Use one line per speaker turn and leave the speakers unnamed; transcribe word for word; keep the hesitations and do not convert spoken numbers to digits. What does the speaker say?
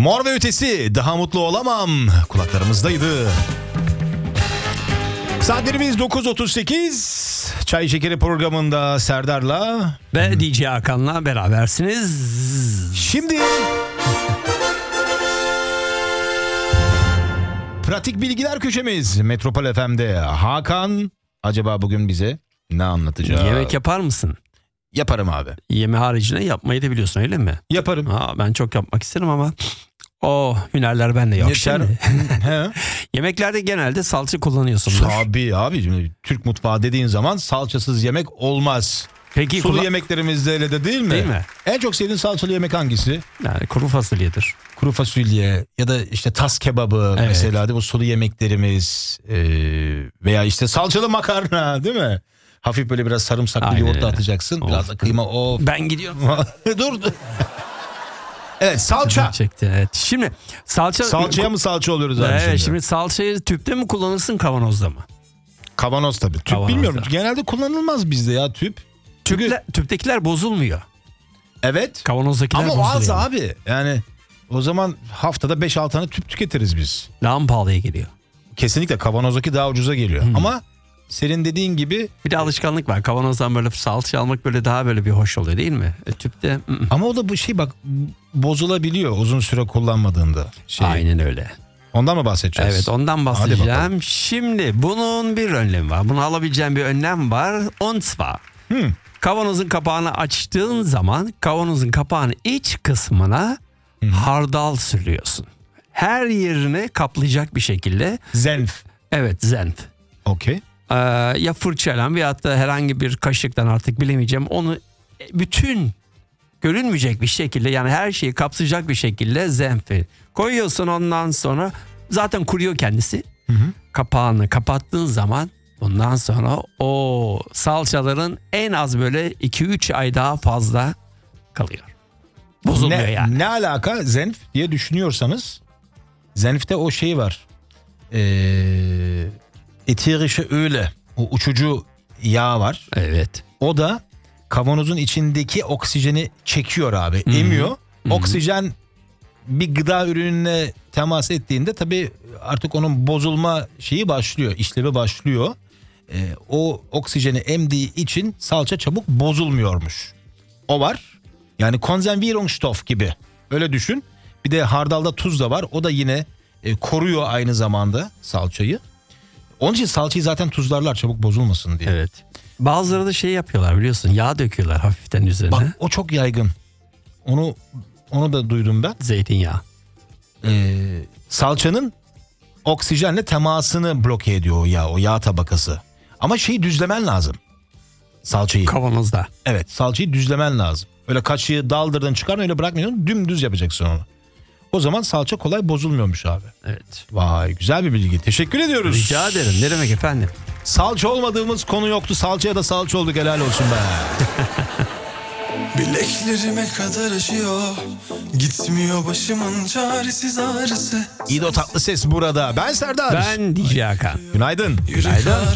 Mor ve Ötesi, daha mutlu olamam kulaklarımızdaydı. Saatlerimiz dokuz otuz sekiz. Çay Şekeri programında Serdar'la
ve D J Hakan'la berabersiniz.
Şimdi pratik bilgiler köşemiz Metropol F M'de. Hakan acaba bugün bize ne anlatacak?
Yemek yapar mısın?
Yaparım abi.
Yeme haricinde yapmayı da biliyorsun, öyle mi?
Yaparım.
Ha, ben çok yapmak isterim ama o hünerler bende yok. Şimdi. Yemeklerde genelde salça kullanıyorsundur.
Tabii abi. Şimdi Türk mutfağı dediğin zaman salçasız yemek olmaz.
Peki,
sulu
kullan-
yemeklerimizde öyle de değil mi?
Değil mi?
En çok sevdiğin salçalı yemek hangisi?
Yani kuru fasulyedir.
Kuru fasulye ya da işte tas kebabı,
Evet.
mesela de bu sulu yemeklerimiz ee, veya işte salçalı makarna, değil mi? Hafif böyle biraz sarımsaklı
Aynen
yoğurt da
öyle.
atacaksın.
Of.
Biraz da kıyma. Of.
Ben gidiyorum.
Dur. Evet, salça.
Çekti, evet. Şimdi salça...
Salçaya mı salça oluyoruz abi
Evet,
şimdi?
şimdi salçayı tüpte mi kullanırsın, kavanozda mı?
Kavanoz tabii. Tüp
Kavanozda.
bilmiyorum. Genelde kullanılmaz bizde ya tüp. Çünkü
Tüple, tüptekiler bozulmuyor.
evet.
Kavanozdakiler
Ama
bozuluyor.
az abi. Yani o zaman haftada beş altı tane tüp tüketiriz biz.
Daha mı pahalıya geliyor?
Kesinlikle kavanozdaki daha ucuza geliyor.
Hmm.
Ama senin dediğin gibi,
Bir de alışkanlık var. Kavanozdan böyle salça almak böyle daha böyle bir hoş oluyor, değil mi? E, tüpte... ı-ı.
ama o da bu şey bak, bozulabiliyor uzun süre kullanmadığında. Şey.
Aynen öyle.
Ondan mı bahsedeceğiz?
Evet, ondan
Hadi
bahsedeceğim.
bakalım.
Şimdi bunun bir önlemi var. Bunu alabileceğin bir önlem var. Und zwar.
Hmm.
Kavanozun kapağını açtığın zaman kavanozun kapağının iç kısmına hardal sürüyorsun. Her yerini kaplayacak bir şekilde.
Zenf.
Evet, zenf.
Okey.
Ee, ya fırçayla veyahut da herhangi bir kaşıktan, artık bilemeyeceğim. Onu bütün görünmeyecek bir şekilde, yani her şeyi kapsayacak bir şekilde zenfi koyuyorsun. Ondan sonra zaten kuruyor kendisi.
Hı hı.
Kapağını kapattığın zaman bundan sonra o salçaların en az böyle iki üç ay daha fazla kalıyor. Bozulmuyor
Ne,
yani.
ne alaka zenf diye düşünüyorsanız, zenfte o şey var. Ee, eterische öyle. O uçucu yağ var.
Evet.
O da kavanozun içindeki oksijeni çekiyor abi. Emiyor.
Hı-hı.
Oksijen bir gıda ürününe temas ettiğinde tabii artık onun bozulma şeyi başlıyor. İşlevi başlıyor. Ee, o oksijeni emdiği için salça çabuk bozulmuyormuş. O var. Yani Konservierungsstoff gibi. Öyle düşün. Bir de hardalda tuz da var. O da yine e, koruyor aynı zamanda salçayı. Onun için salçayı zaten tuzlarlar çabuk bozulmasın diye.
Evet. Bazıları da şey yapıyorlar, biliyorsun, yağ döküyorlar hafiften üzerine.
Bak, o çok yaygın. Onu onu da duydum ben.
Zeytinyağı.
Ee, salçanın oksijenle temasını bloke ediyor o yağ, o yağ tabakası. Ama şeyi düzlemen lazım. Salçayı.
Kavanozda.
Evet, salçayı düzlemen lazım. Öyle kaşığı daldırdın çıkar, öyle bırakmıyorsun, dümdüz yapacaksın onu. O zaman salça kolay bozulmuyormuş abi.
Evet.
Vay, güzel bir bilgi. Teşekkür ediyoruz.
Rica ederim. Ne demek efendim?
Salça olmadığımız konu yoktu. Salçaya da salça olduk, helal olsun be.
Bileklerime kadar aşıyor, gitmiyor başımın çaresiz ağrısı.
İdo Tatlıses burada. Ben Serdar.
Ben D J Hakan.
Günaydın.
Yürek
Günaydın.